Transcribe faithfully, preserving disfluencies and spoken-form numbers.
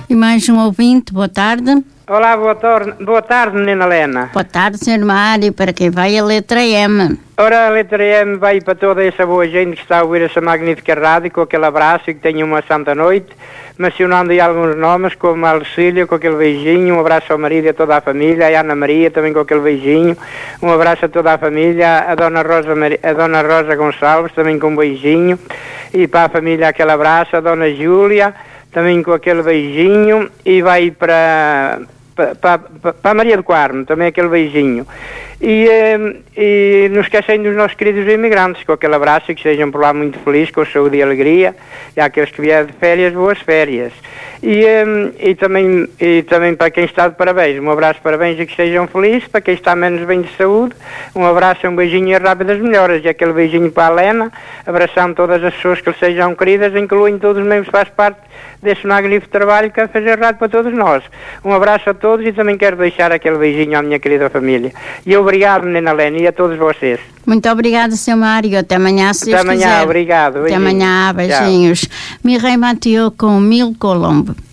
E mais um ouvinte, boa tarde. Olá, boa, tor- boa tarde, menina Helena. Boa tarde, senhor Mário, para quem vai a letra M. Ora, a letra M vai para toda essa boa gente que está a ouvir essa magnífica rádio, com aquele abraço e que tenha uma santa noite, mencionando aí alguns nomes, como a Lucília, com aquele beijinho, um abraço ao marido e a toda a família, a Ana Maria também com aquele beijinho, um abraço a toda a família, a Dona Rosa, Mar... a Dona Rosa Gonçalves também com um beijinho, e para a família aquele abraço, a Dona Júlia também com aquele beijinho, e vai para... para pa, pa Maria do Carmo, também aquele beijinho. E, e não esquecem dos nossos queridos imigrantes, com aquele abraço e que sejam por lá muito felizes, com saúde e alegria, e àqueles que vierem de férias, boas férias. E, e, também, e também para quem está de parabéns, um abraço, parabéns e que sejam felizes. Para quem está menos bem de saúde, um abraço, um beijinho e rápidas melhoras. E aquele beijinho para a Helena, abraçando todas as pessoas que lhe sejam queridas, incluindo todos os membros que fazem parte desse magnífico trabalho que é fazer rádio para todos nós. Um abraço a todos e também quero deixar aquele beijinho à minha querida família. E obrigado, menina Helena, e a todos vocês. Muito obrigada, senhor Mário. Até amanhã, se Deus quiser. Até amanhã, obrigado. Até amanhã, beijinhos. Mirei Mateu com Mil Colombo.